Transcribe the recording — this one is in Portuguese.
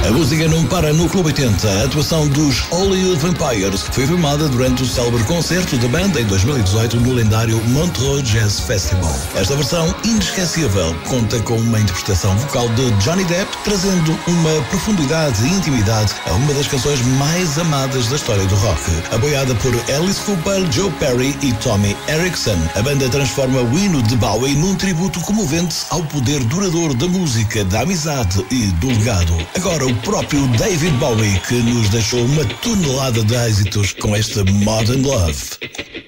A música não para no Clube 80. A atuação dos Hollywood Vampires foi filmada durante o célebre concerto da banda em 2018 no lendário Montreux Jazz Festival. Esta versão inesquecível conta com uma interpretação vocal de Johnny Depp, trazendo uma profundidade e intimidade a uma das canções mais amadas da história do rock. Apoiada por Alice Cooper, Joe Perry e Tommy Erickson, a banda transforma o hino de Bowie num tributo comovente ao poder duradouro da música, da amizade e do legado. Agora o próprio David Bowie, que nos deixou uma tonelada de êxitos com esta Modern Love.